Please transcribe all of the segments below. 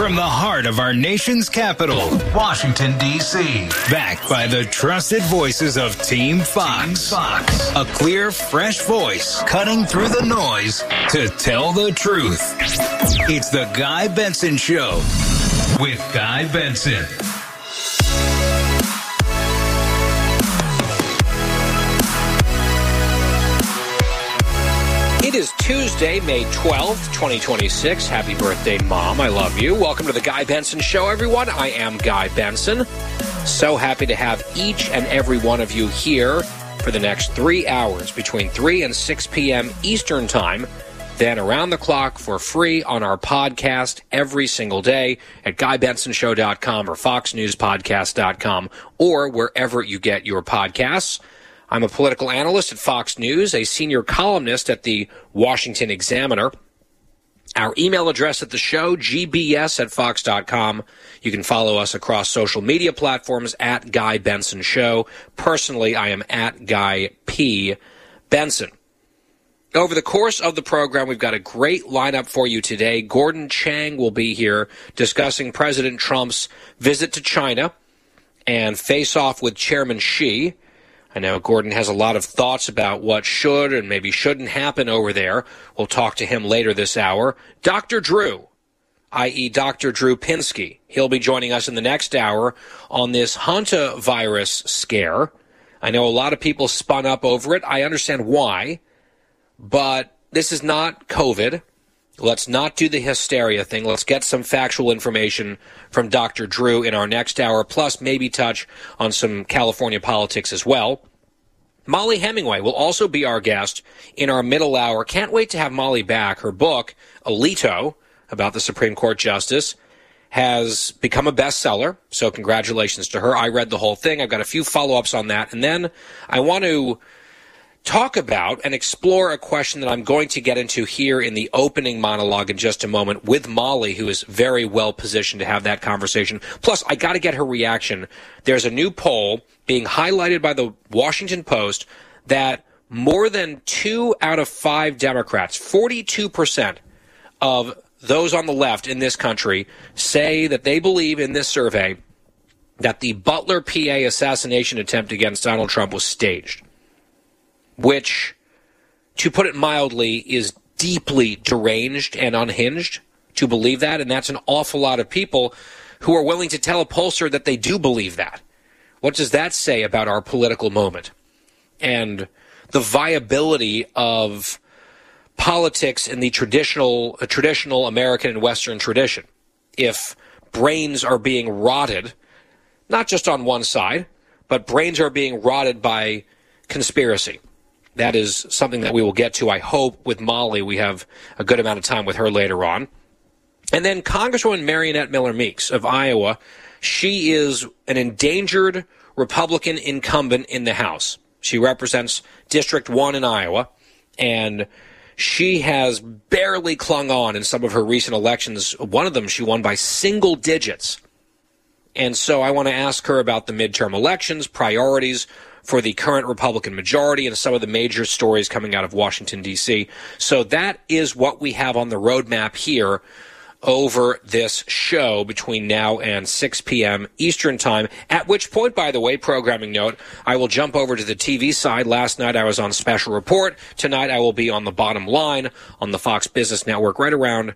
From the heart of our nation's capital, Washington, D.C. Backed by the trusted voices of Team Fox. A clear, fresh voice cutting through the noise to tell the truth. It's the Guy Benson Show with Guy Benson. It is Tuesday, May 12th, 2026. Happy birthday, Mom. I love you. Welcome to the Guy Benson Show, everyone. I am Guy Benson. So happy to have each and every one of you here for the next 3 hours between 3 and 6 p.m. Eastern Time. Then around the clock for free on our podcast every single day at GuyBensonShow.com or FoxNewsPodcast.com or wherever you get your podcasts. I'm a political analyst at Fox News, a senior columnist at the Washington Examiner. Our email address at the show, gbs@fox.com. You can follow us across social media platforms at Guy Benson Show. Personally, I am at Guy P. Benson. Over the course of the program, we've got a great lineup for you today. Gordon Chang will be here discussing President Trump's visit to China and face off with Chairman Xi. I know Gordon has a lot of thoughts about what should and maybe shouldn't happen over there. We'll talk to him later this hour. Dr. Drew, i.e. Dr. Drew Pinsky, he'll be joining us in the next hour on this hantavirus scare. I know a lot of people spun up over it. I understand why, but this is not COVID. Let's not do the hysteria thing. Let's get some factual information from Dr. Drew in our next hour, plus maybe touch on some California politics as well. Mollie Hemingway will also be our guest in our middle hour. Can't wait to have Mollie back. Her book, Alito, about the Supreme Court justice, has become a bestseller, so congratulations to her. I read the whole thing. I've got a few follow-ups on that. And then I want to talk about and explore a question that I'm going to get into here in the opening monologue in just a moment with Mollie, who is very well positioned to have that conversation. Plus, I got to get her reaction. There's a new poll being highlighted by the Washington Post that more than 2 out of 5 Democrats, 42% of those on the left in this country, say that they believe in this survey that the Butler, PA assassination attempt against Donald Trump was staged, which, to put it mildly, is deeply deranged and unhinged to believe that, and that's an awful lot of people who are willing to tell a pollster that they do believe that. What does that say about our political moment and the viability of politics in the traditional American and Western tradition? If brains are being rotted, not just on one side, but brains are being rotted by conspiracy. That is something that we will get to, I hope, with Mollie. We have a good amount of time with her later on. And then Congresswoman Mariannette Miller Meeks of Iowa. She is an endangered Republican incumbent in the House. She represents District 1 in Iowa, and she has barely clung on in some of her recent elections. One of them she won by single digits. And so I want to ask her about the midterm elections, priorities for the current Republican majority, and some of the major stories coming out of Washington, D.C. So that is what we have on the roadmap here over this show between now and 6 p.m. Eastern Time, at which point, by the way, programming note, I will jump over to the TV side. Last night I was on Special Report. Tonight I will be on The Bottom Line on the Fox Business Network right around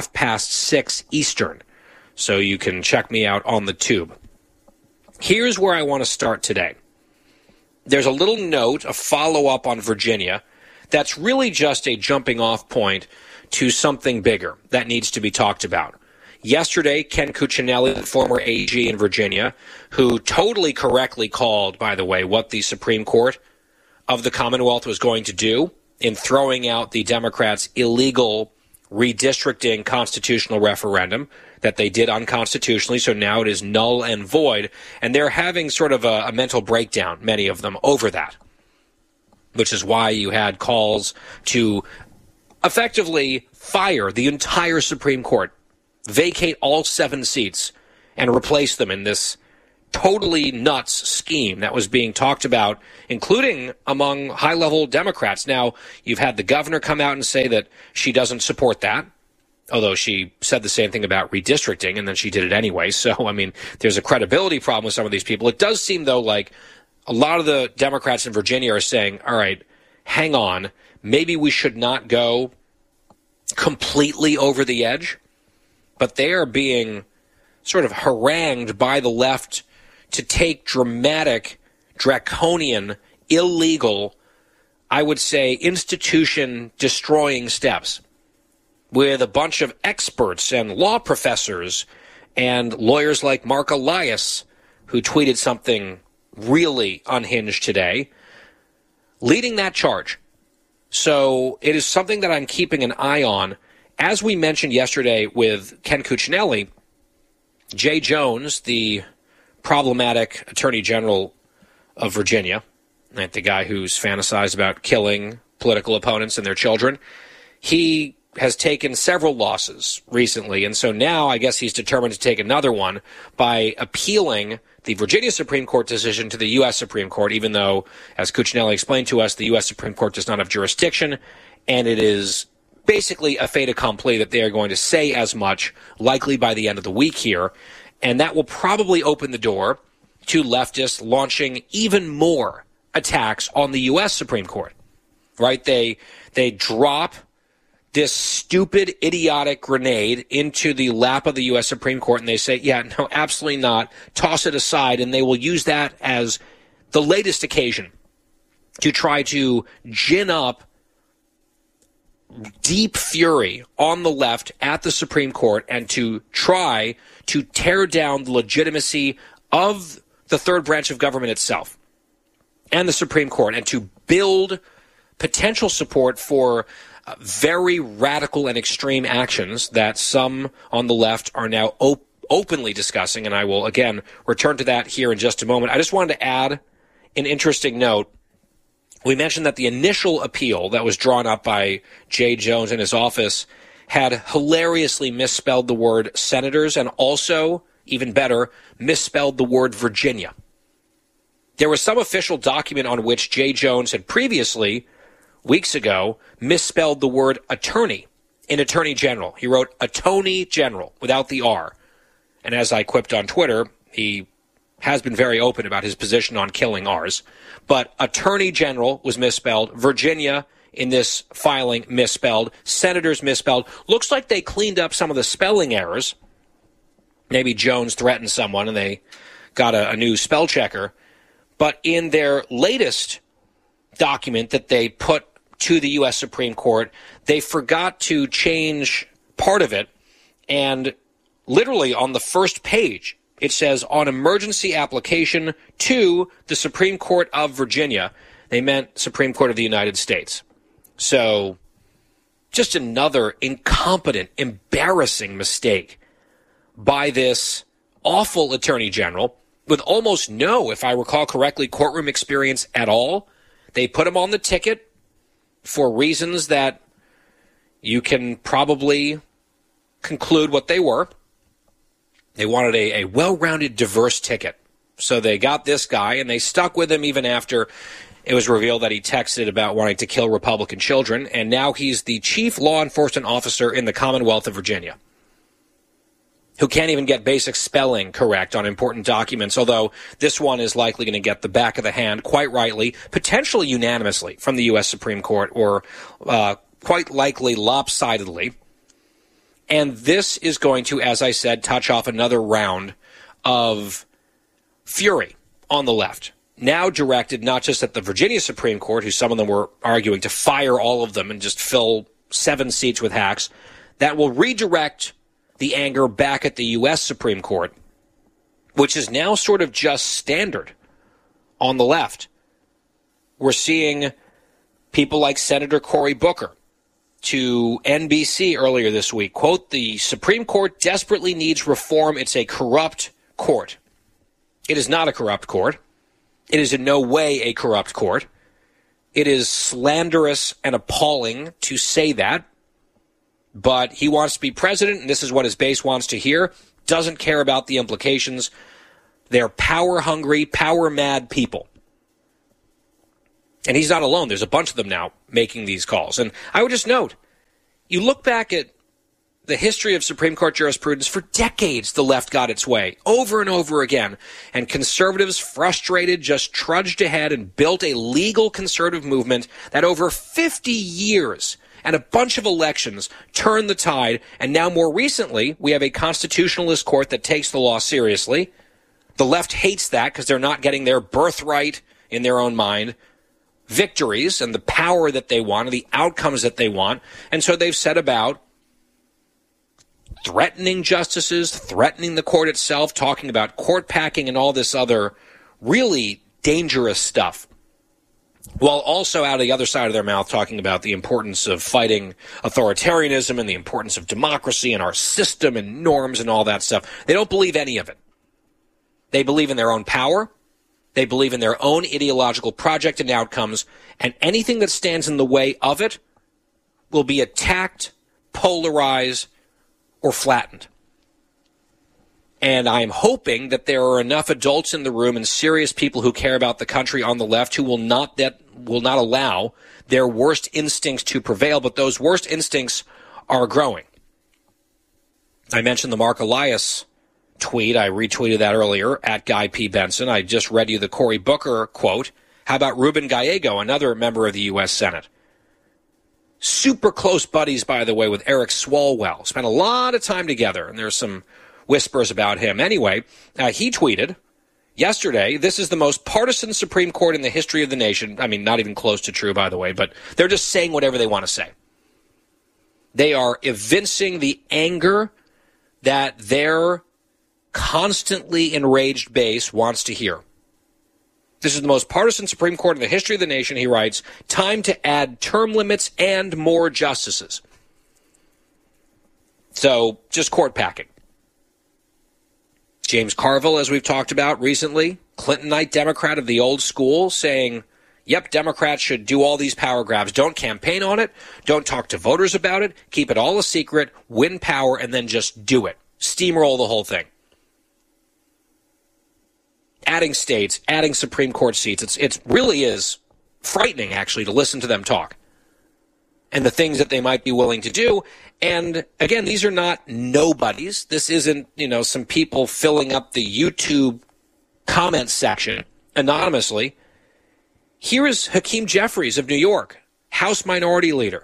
6:30 Eastern. So you can check me out on the tube. Here's where I want to start today. There's a little note, a follow-up on Virginia, that's really just a jumping-off point to something bigger that needs to be talked about. Yesterday, Ken Cuccinelli, the former AG in Virginia, who totally correctly called, by the way, what the Supreme Court of the Commonwealth was going to do in throwing out the Democrats' illegal redistricting constitutional referendum that they did unconstitutionally, so now it is null and void. And they're having sort of a mental breakdown, many of them, over that, which is why you had calls to effectively fire the entire Supreme Court, vacate all 7 seats, and replace them in this totally nuts scheme that was being talked about, including among high-level Democrats. Now, you've had the governor come out and say that she doesn't support that. although she said the same thing about redistricting, and then she did it anyway. So, I mean, there's a credibility problem with some of these people. It does seem, though, like a lot of the Democrats in Virginia are saying, all right, hang on, maybe we should not go completely over the edge. But they are being sort of harangued by the left to take dramatic, draconian, illegal, I would say, institution-destroying steps with a bunch of experts and law professors and lawyers like Mark Elias, who tweeted something really unhinged today, leading that charge. So it is something that I'm keeping an eye on. As we mentioned yesterday with Ken Cuccinelli, Jay Jones, the problematic Attorney General of Virginia, the guy who's fantasized about killing political opponents and their children, he has taken several losses recently, and so now I guess he's determined to take another one by appealing the Virginia Supreme Court decision to the U.S. Supreme Court, even though, as Cuccinelli explained to us, the U.S. Supreme Court does not have jurisdiction, and it is basically a fait accompli that they are going to say as much, likely by the end of the week here, and that will probably open the door to leftists launching even more attacks on the U.S. Supreme Court, right? They drop this stupid, idiotic grenade into the lap of the U.S. Supreme Court, and they say, yeah, no, absolutely not, toss it aside, and they will use that as the latest occasion to try to gin up deep fury on the left at the Supreme Court and to try to tear down the legitimacy of the third branch of government itself and the Supreme Court, and to build potential support for very radical and extreme actions that some on the left are now openly discussing, and I will, again, return to that here in just a moment. I just wanted to add an interesting note. We mentioned that the initial appeal that was drawn up by Jay Jones and his office had hilariously misspelled the word senators and also, even better, misspelled the word Virginia. There was some official document on which Jay Jones had previously, weeks ago, misspelled the word attorney in Attorney General. He wrote Attorney General without the R. And as I quipped on Twitter, he has been very open about his position on killing R's. But Attorney General was misspelled. Virginia, in this filing, misspelled. Senators misspelled. Looks like they cleaned up some of the spelling errors. Maybe Jones threatened someone and they got a new spell checker. But in their latest document that they put to the U.S. Supreme Court, they forgot to change part of it. And literally on the first page, it says, on emergency application to the Supreme Court of Virginia. They meant Supreme Court of the United States. So just another incompetent, embarrassing mistake by this awful Attorney General with almost no, if I recall correctly, courtroom experience at all. They put him on the ticket for reasons that you can probably conclude what they were. They wanted a well-rounded, diverse ticket. So they got this guy, and they stuck with him even after it was revealed that he texted about wanting to kill Republican children, and now he's the chief law enforcement officer in the Commonwealth of Virginia, who can't even get basic spelling correct on important documents, although this one is likely going to get the back of the hand, quite rightly, potentially unanimously from the U.S. Supreme Court, or quite likely lopsidedly. And this is going to, as I said, touch off another round of fury on the left, now directed not just at the Virginia Supreme Court, who some of them were arguing to fire all of them and just fill 7 seats with hacks, that will redirect the anger back at the U.S. Supreme Court, which is now sort of just standard on the left. We're seeing people like Senator Cory Booker to NBC earlier this week, quote, "The Supreme Court desperately needs reform. It's a corrupt court." It is not a corrupt court. It is in no way a corrupt court. It is slanderous and appalling to say that. But he wants to be president, and this is what his base wants to hear. Doesn't care about the implications. They're power-hungry, power-mad people. And he's not alone. There's a bunch of them now making these calls. And I would just note, you look back at the history of Supreme Court jurisprudence, for decades the left got its way, over and over again. And conservatives, frustrated, just trudged ahead and built a legal conservative movement that over 50 years and a bunch of elections turned the tide. And now more recently, we have a constitutionalist court that takes the law seriously. The left hates that because they're not getting their birthright in their own mind victories and the power that they want and the outcomes that they want. And so they've set about threatening justices, threatening the court itself, talking about court packing and all this other really dangerous stuff, while also out of the other side of their mouth talking about the importance of fighting authoritarianism and the importance of democracy and our system and norms and all that stuff. They don't believe any of it. They believe in their own power. They believe in their own ideological project and outcomes, and anything that stands in the way of it will be attacked, polarized, or flattened. And I'm hoping that there are enough adults in the room and serious people who care about the country on the left who will not allow their worst instincts to prevail, but those worst instincts are growing. I mentioned the Mark Elias tweet. I retweeted that earlier at Guy P. Benson. I just read you the Cory Booker quote. How about Ruben Gallego, another member of the U.S. Senate? Super close buddies, by the way, with Eric Swalwell. Spent a lot of time together, and there's some whispers about him. Anyway, he tweeted yesterday, this is the most partisan Supreme Court in the history of the nation. I mean, not even close to true, by the way, but they're just saying whatever they want to say. They are evincing the anger that their constantly enraged base wants to hear. This is the most partisan Supreme Court in the history of the nation, he writes. Time to add term limits and more justices. So, just court packing. James Carville, as we've talked about recently, Clintonite Democrat of the old school, saying, yep, Democrats should do all these power grabs. Don't campaign on it. Don't talk to voters about it. Keep it all a secret. Win power, and then just do it. Steamroll the whole thing. Adding states, adding Supreme Court seats. It really is frightening, actually, to listen to them talk and the things that they might be willing to do. And again, these are not nobodies. This isn't, some people filling up the YouTube comment section anonymously. Here is Hakeem Jeffries of New York, House Minority Leader.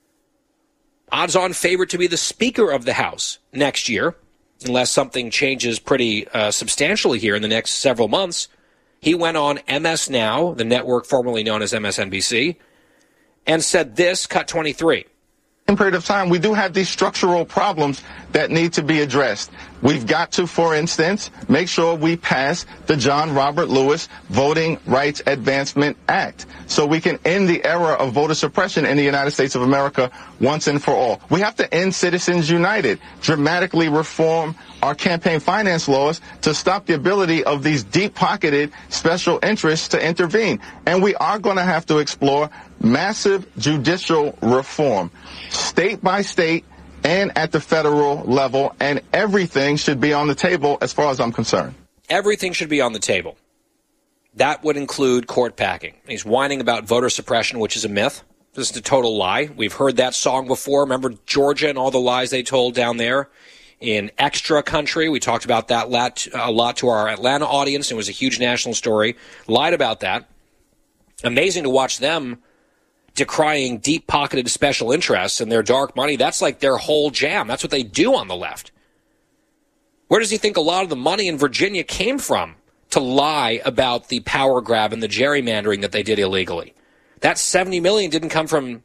Odds-on favorite to be the Speaker of the House next year, unless something changes pretty substantially here in the next several months. He went on MS Now, the network formerly known as MSNBC, and said this, cut 23. Period of time, we do have these structural problems that need to be addressed. We've got to, for instance, make sure we pass the John Robert Lewis Voting Rights Advancement Act so we can end the era of voter suppression in the United States of America once and for all. We have to end Citizens United, dramatically reform our campaign finance laws to stop the ability of these deep-pocketed special interests to intervene. And we are going to have to explore massive judicial reform, state by state and at the federal level, and everything should be on the table as far as I'm concerned. Everything should be on the table. That would include court packing. He's whining about voter suppression, which is a myth. This is a total lie. We've heard that song before. Remember Georgia and all the lies they told down there in Extra Country? We talked about that a lot to our Atlanta audience. It was a huge national story. Lied about that. Amazing to watch them decrying deep-pocketed special interests and their dark money. That's like their whole jam. That's what they do on the left. Where does he think a lot of the money in Virginia came from to lie about the power grab and the gerrymandering that they did illegally? That $70 million didn't come from,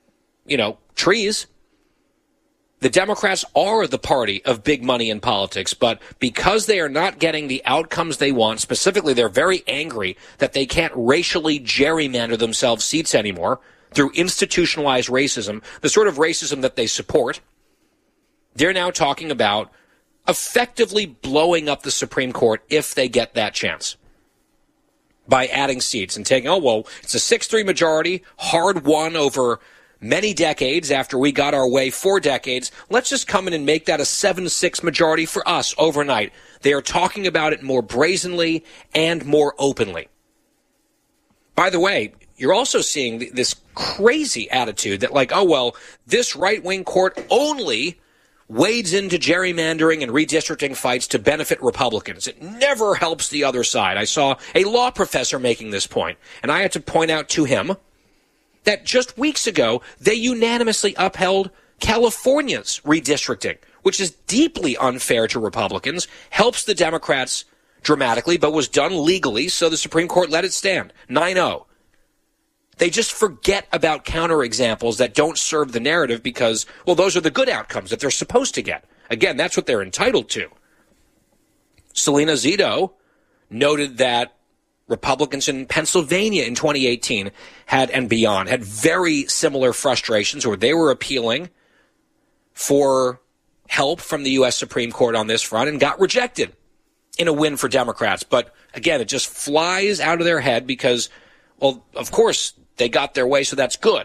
trees. The Democrats are the party of big money in politics, but because they are not getting the outcomes they want, specifically they're very angry that they can't racially gerrymander themselves seats anymore through institutionalized racism, the sort of racism that they support. They're now talking about effectively blowing up the Supreme Court if they get that chance by adding seats and taking, it's a 6-3 majority, hard won over many decades after we got our way 4 decades. Let's just come in and make that a 7-6 majority for us overnight. They are talking about it more brazenly and more openly. By the way, you're also seeing this crazy attitude that this right-wing court only wades into gerrymandering and redistricting fights to benefit Republicans. It never helps the other side. I saw a law professor making this point, and I had to point out to him that just weeks ago, they unanimously upheld California's redistricting, which is deeply unfair to Republicans, helps the Democrats dramatically, but was done legally, so the Supreme Court let it stand. 9-0. They just forget about counterexamples that don't serve the narrative because, well, those are the good outcomes that they're supposed to get. Again, that's what they're entitled to. Selena Zito noted that Republicans in Pennsylvania in 2018 and beyond had very similar frustrations where they were appealing for help from the U.S. Supreme Court on this front and got rejected in a win for Democrats. But again, it just flies out of their head because, well, of course, they got their way, so that's good.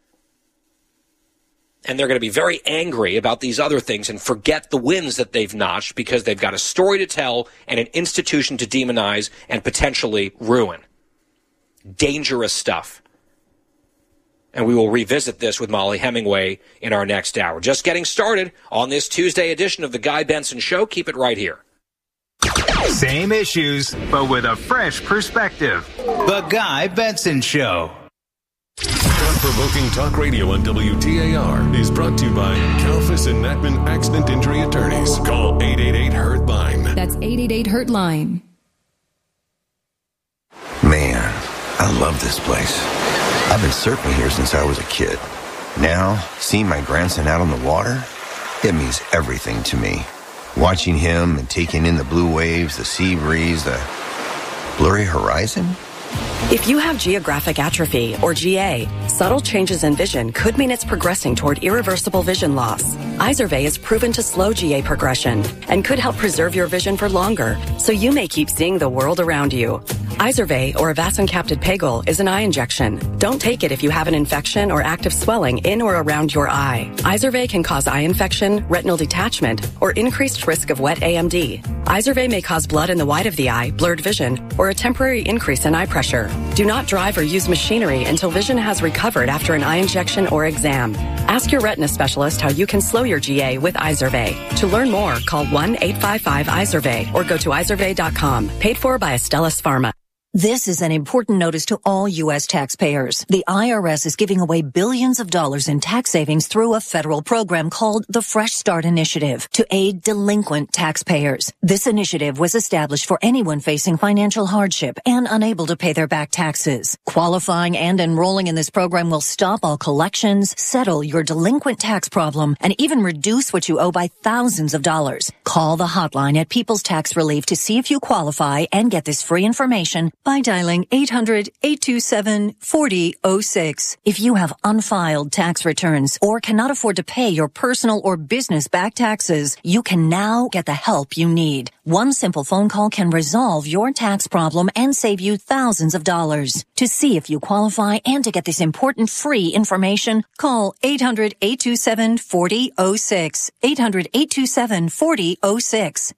And they're going to be very angry about these other things and forget the wins that they've notched because they've got a story to tell and an institution to demonize and potentially ruin. Dangerous stuff. And we will revisit this with Molly Hemingway in our next hour. Just getting started on this Tuesday edition of The Guy Benson Show. Keep it right here. Same issues, but with a fresh perspective. The Guy Benson Show. Thought-provoking talk radio on WTAR is brought to you by Kalfas and Natman Accident Injury Attorneys. Call 888-HURT-LINE. That's 888-HURT-LINE. Man, I love this place. I've been surfing here since I was a kid. Now, seeing my grandson out on the water, it means everything to me. Watching him and taking in the blue waves, the sea breeze, the blurry horizon. If you have geographic atrophy, or GA, subtle changes in vision could mean it's progressing toward irreversible vision loss. Izervay is proven to slow GA progression and could help preserve your vision for longer, so you may keep seeing the world around you. Izervay, or avacincaptad pegol, is an eye injection. Don't take it if you have an infection or active swelling in or around your eye. Izervay can cause eye infection, retinal detachment, or increased risk of wet AMD. Izervay may cause blood in the white of the eye, blurred vision, or a temporary increase in eye pressure. Do not drive or use machinery until vision has recovered after an eye injection or exam. Ask your retina specialist how you can slow your GA with Izervay. To learn more, call 1-855-IZERVAY or go to izervay.com. Paid for by Astellas Pharma. This is an important notice to all U.S. taxpayers. The IRS is giving away billions of dollars in tax savings through a federal program called the Fresh Start Initiative to aid delinquent taxpayers. This initiative was established for anyone facing financial hardship and unable to pay their back taxes. Qualifying and enrolling in this program will stop all collections, settle your delinquent tax problem, and even reduce what you owe by thousands of dollars. Call the hotline at People's Tax Relief to see if you qualify and get this free information by dialing 800-827-4006. If you have unfiled tax returns or cannot afford to pay your personal or business back taxes, you can now get the help you need. One simple phone call can resolve your tax problem and save you thousands of dollars. To see if you qualify and to get this important free information, call 800-827-4006. 800-827-4006.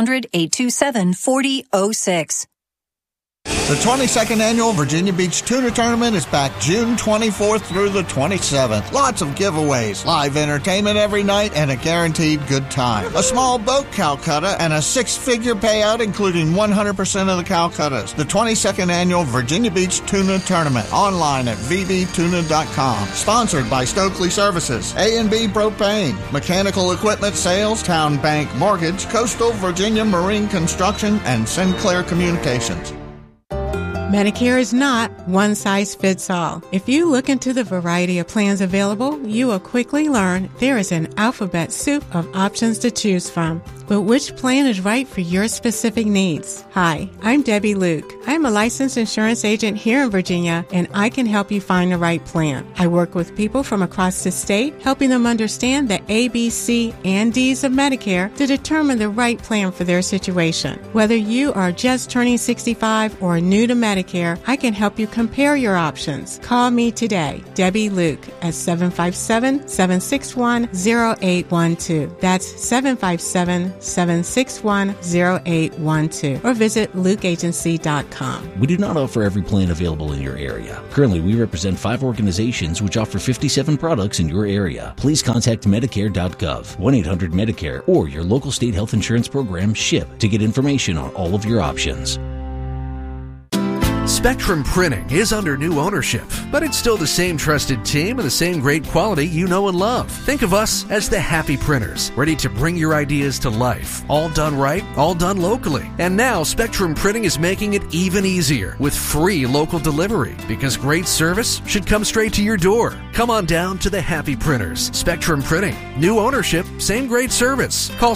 800-827-4006. The 22nd Annual Virginia Beach Tuna Tournament is back June 24th through the 27th. Lots of giveaways, live entertainment every night, and a guaranteed good time. A small boat Calcutta and a six-figure payout including 100% of the Calcuttas. The 22nd Annual Virginia Beach Tuna Tournament. Online at vbtuna.com. Sponsored by Stokely Services, A&B Propane, Mechanical Equipment Sales, Town Bank Mortgage, Coastal Virginia Marine Construction, and Sinclair Communications. Medicare is not one size fits all. If you look into the variety of plans available, you will quickly learn there is an alphabet soup of options to choose from. But which plan is right for your specific needs? Hi, I'm Debbie Luke. I'm a licensed insurance agent here in Virginia, and I can help you find the right plan. I work with people from across the state, helping them understand the A, B, C, and D's of Medicare to determine the right plan for their situation. Whether you are just turning 65 or new to Medicare, Medicare, I can help you compare your options. Call me today, Debbie Luke, at 757-761-0812. That's 757-761-0812. Or visit lukeagency.com. We do not offer every plan available in your area. Currently, we represent 5 organizations which offer 57 products in your area. Please contact Medicare.gov, 1-800-MEDICARE, or your local state health insurance program, SHIP, to get information on all of your options. Spectrum Printing is under new ownership, but it's still the same trusted team and the same great quality you know and love. Think of us as the Happy Printers, ready to bring your ideas to life. All done right, all done locally. And now Spectrum Printing is making it even easier with free local delivery, because great service should come straight to your door. Come on down to the Happy Printers. Spectrum Printing. New ownership, same great service. Call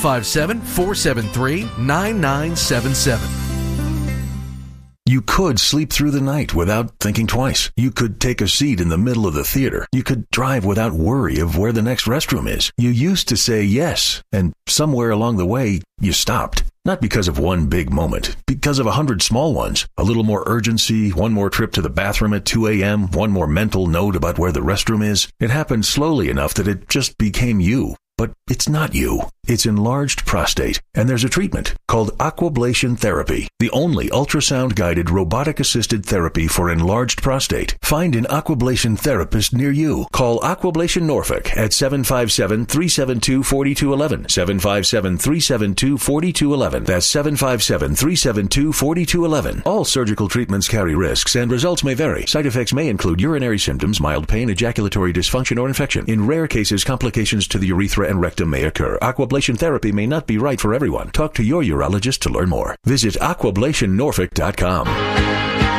757-473-9977. You could sleep through the night without thinking twice. You could take a seat in the middle of the theater. You could drive without worry of where the next restroom is. You used to say yes, and somewhere along the way, you stopped. Not because of one big moment, because of 100 small ones. A little more urgency, one more trip to the bathroom at 2 a.m., one more mental note about where the restroom is. It happened slowly enough that it just became you. But it's not you. It's enlarged prostate, and there's a treatment called Aquablation Therapy, the only ultrasound-guided robotic-assisted therapy for enlarged prostate. Find an Aquablation therapist near you. Call Aquablation Norfolk at 757-372-4211, 757-372-4211. That's 757-372-4211. All surgical treatments carry risks, and results may vary. Side effects may include urinary symptoms, mild pain, ejaculatory dysfunction, or infection. In rare cases, complications to the urethra and rectum may occur. Aquablation therapy may not be right for everyone. Talk to your urologist to learn more. Visit aquablationnorfolk.com.